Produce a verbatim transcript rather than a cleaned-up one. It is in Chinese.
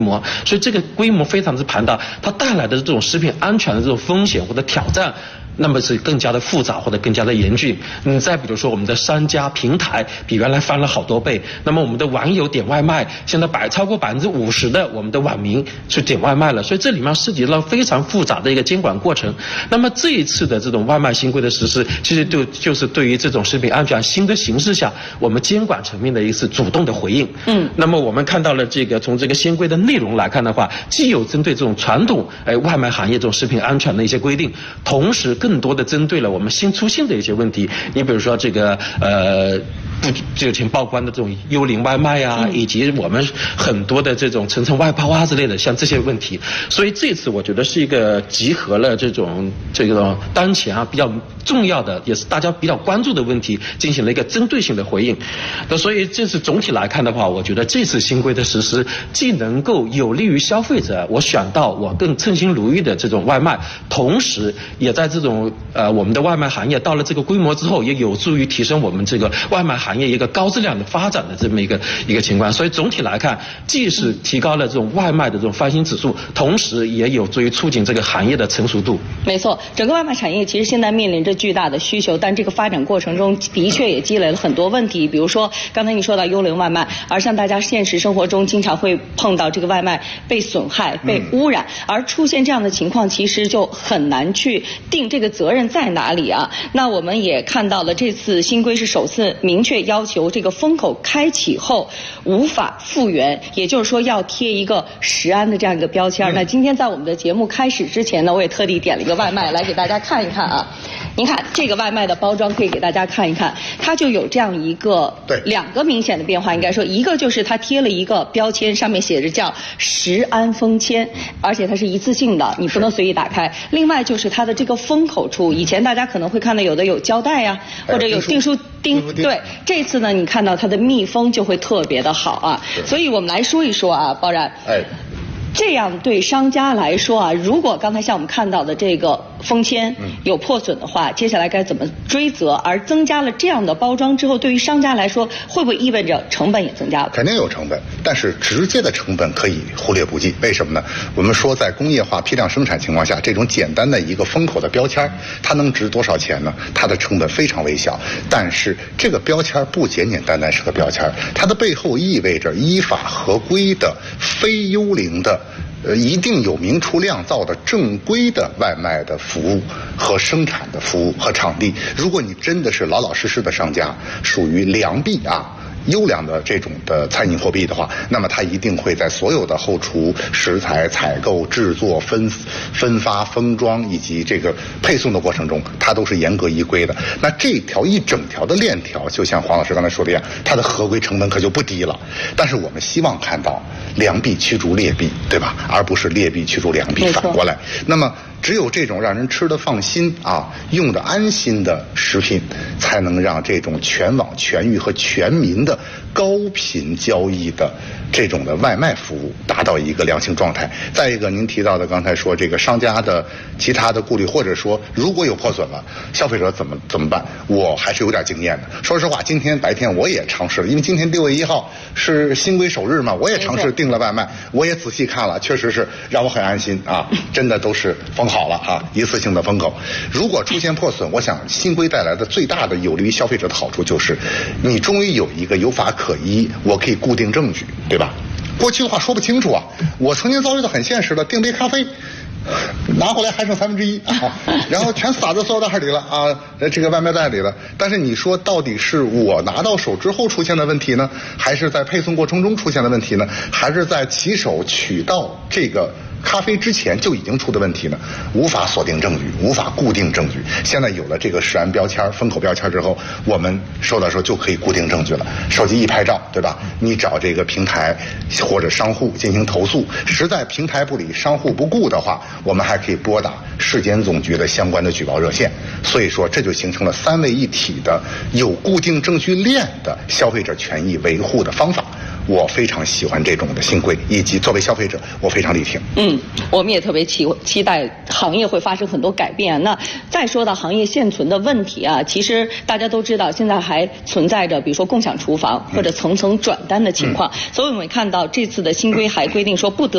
模，所以这个规模非常之庞大，它带来的这种食品安全的这种风险或者挑战，那么是更加的复杂或者更加的严峻。嗯，再比如说我们的商家平台比原来翻了好多倍，那么我们的网友点外卖，现在百超过百分之五十的我们的网民去点外卖了，所以这里面涉及到非常复杂的一个监管过程。那么这一次的这种外卖新规的实施，其实就就是对于这种食品安全新的形势下，我们监管层面的一次主动的回应。嗯，那么我们看到了这个从这个新规的内容来看的话，既有针对这种传统哎外卖行业这种食品安全的一些规定，同时更多的针对了我们新出现的一些问题。你比如说这个呃不知情报关的这种幽灵外卖啊，以及我们很多的这种层层外包啊之类的，像这些问题。所以这次我觉得是一个集合了这种这种当前啊比较重要的，也是大家比较关注的问题，进行了一个针对性的回应。那所以这次总体来看的话，我觉得这次新规的实施，既能够有利于消费者我选到我更称心如意的这种外卖，同时也在这种呃我们的外卖行业到了这个规模之后，也有助于提升我们这个外卖行业一个高质量的发展的这么一个一个情况。所以总体来看，既是提高了这种外卖的这种翻新指数，同时也有助于促进这个行业的成熟度。 没错，整个外卖产业其实现在面临着巨大的需求，但这个发展过程中的确也积累了很多问题，比如说刚才你说到幽灵外卖，而像大家现实生活中经常会碰到这个外卖被损害、被污染，而出现这样的情况，其实就很难去定这个责任在哪里啊。那我们也看到了，这次新规是首次明确要求这个风口开启后无法复原，也就是说要贴一个食安的这样一个标签。那今天在我们的节目开始之前呢，我也特地点了一个外卖来给大家看一看啊。您看这个外卖的包装可以给大家看一看，它就有这样一个两个明显的变化，应该说一个就是它贴了一个标签，上面写着叫食安封签，而且它是一次性的，你不能随意打开。另外就是它的这个封口处，以前大家可能会看到有的有胶带呀、啊，或者有订书钉，对，这次呢你看到它的密封就会特别的好啊。所以我们来说一说啊，包然，哎。这样对商家来说啊，如果刚才像我们看到的这个封签有破损的话，接下来该怎么追责？而增加了这样的包装之后，对于商家来说，会不会意味着成本也增加了？ 肯定有成本，但是直接的成本可以忽略不计。为什么呢？我们说在工业化批量生产情况下，这种简单的一个封口的标签，它能值多少钱呢？它的成本非常微小。但是这个标签不简简单单是个标签，它的背后意味着依法合规的非幽灵的呃，一定有明出酿造的正规的外卖的服务和生产的服务和场地。如果你真的是老老实实的商家，属于良币啊，优良的这种的餐饮货币的话，那么它一定会在所有的后厨、食材采购、制作、分分发、封装以及这个配送的过程中，它都是严格依规的。那这条一整条的链条，就像黄老师刚才说的一样，它的合规成本可就不低了。但是我们希望看到良币驱逐劣币，对吧？而不是劣币驱逐良币，反过来。那么只有这种让人吃得放心啊，用着安心的食品，才能让这种全网全域和全民的高频交易的这种的外卖服务达到一个良性状态。再一个，您提到的刚才说这个商家的其他的顾虑，或者说如果有破损了，消费者怎么怎么办？我还是有点经验的。说实话，今天白天我也尝试了，因为今天六月一号是新规首日嘛，我也尝试订了外卖，我也仔细看了，确实是让我很安心啊，真的都是封好了啊，一次性的封口。如果出现破损，我想新规带来的最大的有利于消费者的好处就是，你终于有一个有法可依，我可以固定证据，对吧？过去的话说不清楚啊，我曾经遭遇到很现实的，订杯咖啡拿回来还剩三分之一啊，然后全撒在塑料袋里了啊，这个外卖袋里了。但是你说到底是我拿到手之后出现的问题呢，还是在配送过程中出现的问题呢，还是在骑手取到这个咖啡之前就已经出的问题呢？无法锁定证据，无法固定证据。现在有了这个食安标签、封口标签之后，我们收到时候就可以固定证据了。手机一拍照，对吧？你找这个平台或者商户进行投诉，实在平台不理、商户不顾的话，我们还可以拨打市监总局的相关的举报热线。所以说，这就形成了三位一体的有固定证据链的消费者权益维护的方法。我非常喜欢这种的新规，以及作为消费者，我非常力挺。 嗯，我们也特别期期待行业会发生很多改变。那再说到行业现存的问题啊，其实大家都知道，现在还存在着比如说共享厨房或者层层转单的情况。嗯、所以我们看到这次的新规还规定说不得